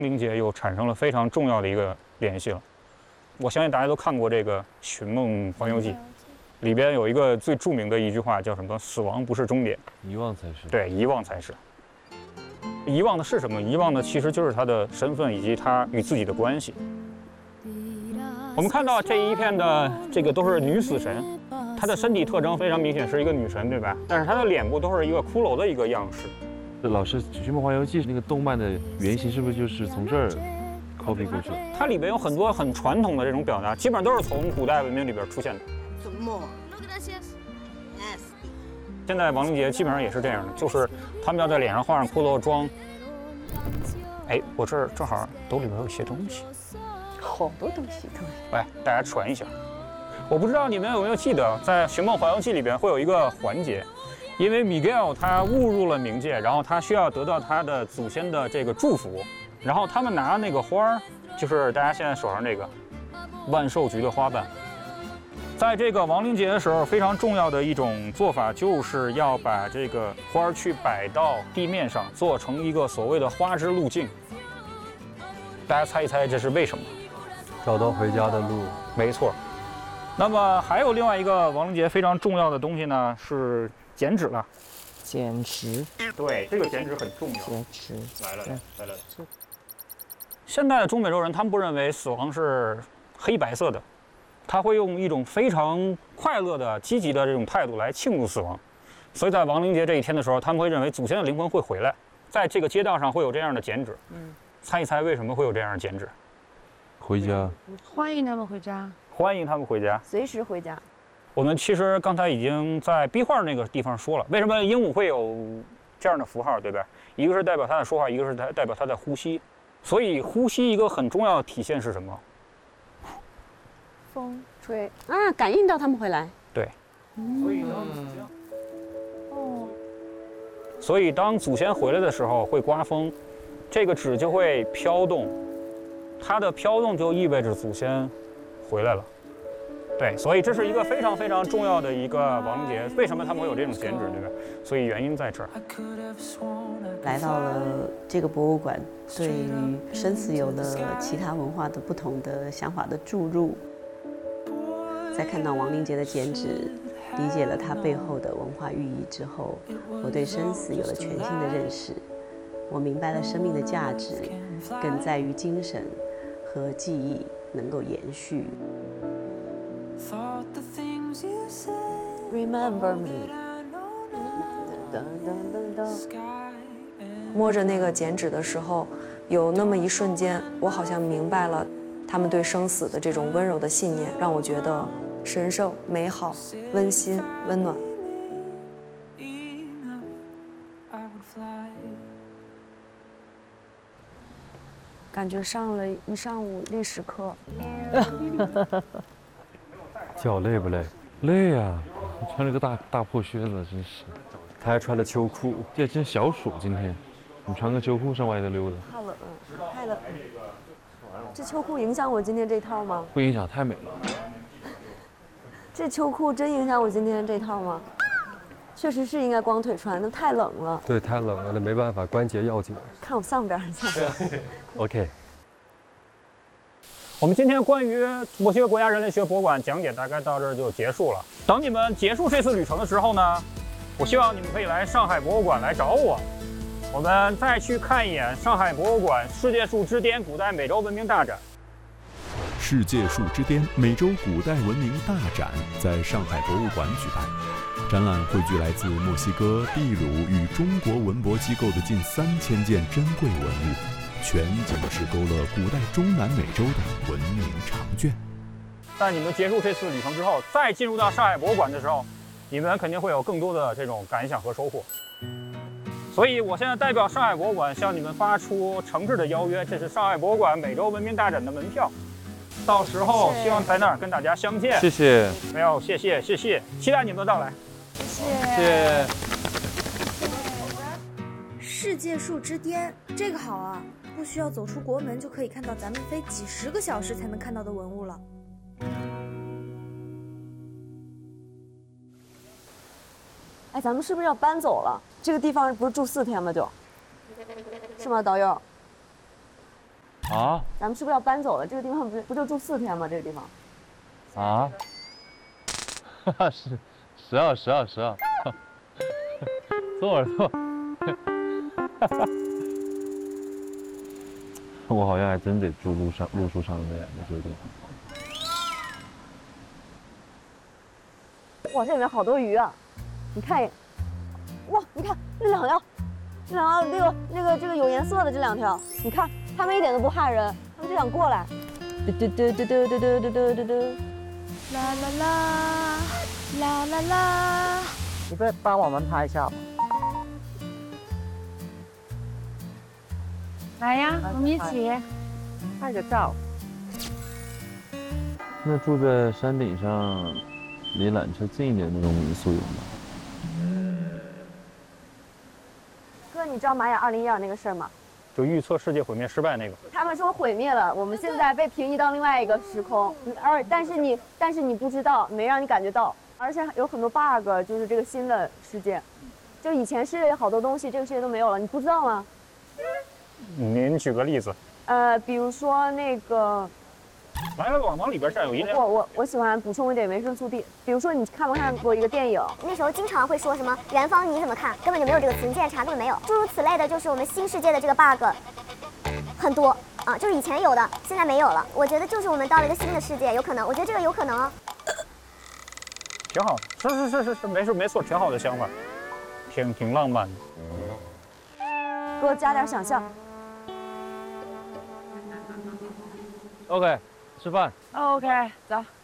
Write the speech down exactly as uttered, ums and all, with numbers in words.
灵节又产生了非常重要的一个联系了。我相信大家都看过这个《寻梦环游记》，里边有一个最著名的一句话叫什么？死亡不是终点， 遗忘才是。 对，遗忘才是。遗忘的是什么？遗忘的其实就是他的身份以及他与自己的关系。我们看到这一片的这个都是女死神，她的身体特征非常明显是一个女神，对吧？但是她的脸部都是一个骷髅的一个样式。 老师，《寻梦环游记》那个动漫的原型是不是就是从这儿 copy 过去的？ 它里边有很多很传统的这种表达，基本上都是从古代文明里边出现的。现在亡灵节基本上也是这样的，就是他们要在脸上画上骷髅妆。哎，我这儿正好兜里边有些东西， 好多东西，东西。 来，大家传一下。我不知道你们有没有记得，在《寻梦环游记》里边会有一个环节，因为 Miguel 他误入了冥界，然后他需要得到他的祖先的这个祝福，然后他们拿那个花儿，就是大家现在手上这个万寿菊的花瓣。在这个亡灵节的时候，非常重要的一种做法，就是要把这个花儿去摆到地面上，做成一个所谓的花之路径。大家猜一猜这是为什么？ 找到回家的路。 没错。那么还有另外一个亡灵节非常重要的东西呢，是剪纸了。 剪纸。 对，这个剪纸很重要。 剪纸。 来了，来了。现代的中美洲人，他们不认为死亡是黑白色的。他会用一种非常快乐的、积极的这种态度来庆祝死亡，所以在亡灵节这一天的时候，他们会认为祖先的灵魂会回来，在这个街道上会有这样的剪纸。嗯，猜一猜为什么会有这样的剪纸？ 回家， 欢迎他们回家， 欢迎他们回家， 随时回家。 我们其实刚才已经在壁画那个地方说了，为什么鹦鹉会有这样的符号，对吧？一个是代表它的说话，一个是代代表它的呼吸。所以呼吸一个很重要的体现是什么？ 风吹啊，感应到他们回来。 对，所以当祖先，哦，所以当祖先回来的时候会刮风，这个纸就会飘动，它的飘动就意味着祖先回来了。对，所以这是一个非常非常重要的一个亡灵节。为什么他们会有这种剪纸，对吧？所以原因在这儿。 来到了这个博物馆，对于生死有了其他文化的不同的想法的注入。在看到亡灵节的剪纸，理解了它背后的文化寓意之后，我对生死有了全新的认识。我明白了生命的价值，更在于精神和记忆能够延续。 Remember me。 摸着那个剪纸的时候，有那么一瞬间，我好像明白了他们对生死的这种温柔的信念，让我觉得神圣、美好、温馨、温暖。感觉上了一上午历史课。 脚累不累？ 累呀！你穿了个大大破靴子，真是。 他还穿了秋裤。 这真小暑今天，你穿个秋裤上外头溜达。 太冷，太冷。这秋裤影响我今天这套吗？ 不影响，太美了。 这秋裤真影响我今天这套吗？确实是应该光腿穿，那太冷了。 对，太冷了，那没办法，关节要紧。 看我上边去。 OK。 我们今天关于墨西哥国家人类学博物馆讲解大概到这儿就结束了。等你们结束这次旅程的时候呢，我希望你们可以来上海博物馆来找我，我们再去看一眼上海博物馆世界树之巅古代美洲文明大展。 世界树之巅美洲古代文明大展在上海博物馆举办，展览汇聚来自墨西哥、秘鲁与中国文博机构的近三千件珍贵文物，全景式勾勒古代中南美洲的文明长卷。 在你们结束这次旅程之后，再进入到上海博物馆的时候，你们肯定会有更多的这种感想和收获。所以我现在代表上海博物馆向你们发出诚挚的邀约，这是上海博物馆美洲文明大展的门票。到时候希望在那儿跟大家相见。 谢谢。 没有，谢谢，谢谢，期待你们的到来。 谢谢。 谢谢。 世界树之巅，这个好啊，不需要走出国门就可以看到咱们飞几十个小时才能看到的文物了。 哎，咱们是不是要搬走了？这个地方不是住四天吗？就，是吗，导游？ 啊咱们是不是要搬走了？这个地方不是不就住四天吗？这个地方。 啊！哈哈，十十二十二十二，坐会儿坐。我好像还真得住路上路树上的这个地方。哇，这里面好多鱼啊！你看，哇，你看这两条，这两条那个那个这个有颜色的这两条，你看它们一点都不怕人，它们就想过来。嘟嘟嘟嘟嘟嘟嘟嘟嘟嘟嘟。 啦啦啦，啦啦啦。 你不帮我们拍一下吗？ 来呀，我们一起拍个照。 那住在山顶上，离缆车近一点那种民宿有吗？ 哥，你知道玛雅二零一二那个事儿吗？ 就预测世界毁灭失败那个。 他们说毁灭了，我们现在被平移到另外一个时空，而但是你但是你不知道，没让你感觉到，而且有很多 bug， 就是这个新的世界，就以前是好多东西，这个世界都没有了，你不知道吗？ 您举个例子。 呃，比如说那个。 来来，往往里边站有一辆。 我我我喜欢补充一点维生素 D， 比如说你看没看过一个电影？ 那时候经常会说什么元芳你怎么看？根本就没有这个词，你现在查根本没有。诸如此类的，就是我们新世界的这个 bug 很多啊，就是以前有的，现在没有了。我觉得就是我们到了一个新的世界，有可能，我觉得这个有可能哦。 挺好，是是是是是，没事没错，挺好的想法，挺挺浪漫的。 多加点想象。 OK。吃饭。 OK，走。